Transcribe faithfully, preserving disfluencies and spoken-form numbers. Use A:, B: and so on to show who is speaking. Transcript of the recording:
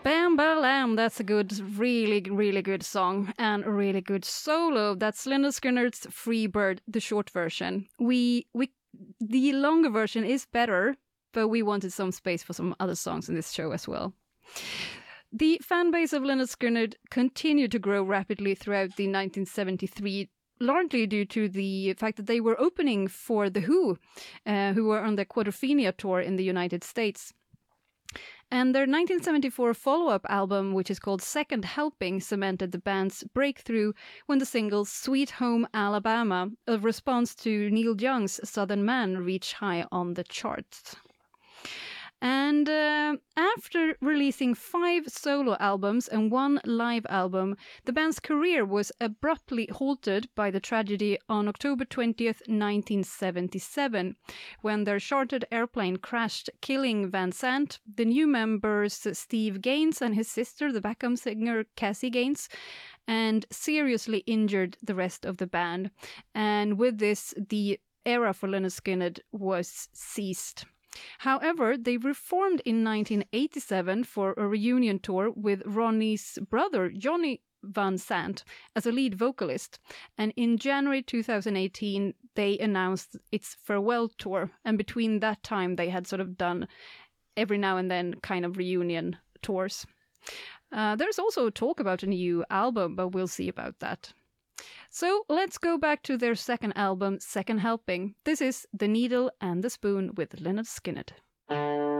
A: Bam Balam, that's a good, really, really good song and a really good solo. That's Lynyrd Skynyrd's Free Bird, the short version. We, we, the longer version is better, but we wanted some space for some other songs in this show as well. The fan base of Lynyrd Skynyrd continued to grow rapidly throughout the nineteen seventy-three, largely due to the fact that they were opening for The Who, uh, who were on the Quadrophenia tour in the United States. And their nineteen seventy-four follow-up album, which is called Second Helping, cemented the band's breakthrough when the single Sweet Home Alabama, a response to Neil Young's Southern Man, reached high on the charts. And uh, after releasing five solo albums and one live album, the band's career was abruptly halted by the tragedy on October twentieth, nineteen seventy-seven, when their chartered airplane crashed, killing Van Sant, the new members Steve Gaines and his sister, the backup singer Cassie Gaines, and seriously injured the rest of the band. And with this, the era for Lynyrd Skynyrd was ceased. However, they reformed in nineteen eighty-seven for a reunion tour with Ronnie's brother, Johnny Van Sant, as a lead vocalist. And in January two thousand eighteen, they announced its farewell tour. And between that time, they had sort of done every now and then kind of reunion tours. Uh, there's also talk about a new album, but we'll see about that. So let's go back to their second album, Second Helping. This is The Needle and the Spoon with Lynyrd Skynyrd.